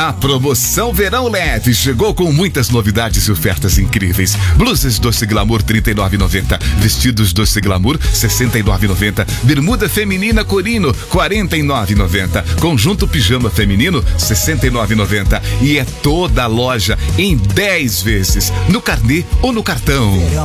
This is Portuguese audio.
A promoção Verão Leve chegou com muitas novidades e ofertas incríveis. Blusas Doce Glamour R$ 39,90. Vestidos Doce Glamour R$ 69,90. Bermuda feminina Corino R$ 49,90. Conjunto pijama feminino R$ 69,90. E é toda a loja em 10 vezes, no carnê ou no cartão.